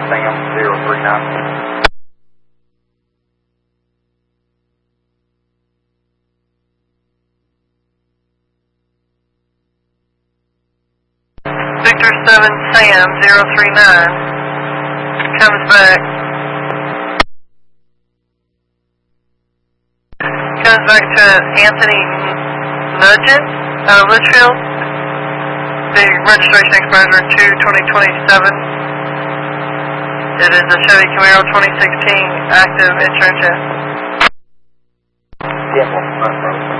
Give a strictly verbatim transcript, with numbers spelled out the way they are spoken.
Sam zero three nine. Victor seven Sam zero three nine comes back. Comes back to Anthony Nugent out of Litchfield. The registration expires in two twenty twenty-seven. It is a Chevy Camaro twenty sixteen active insurance. Yeah,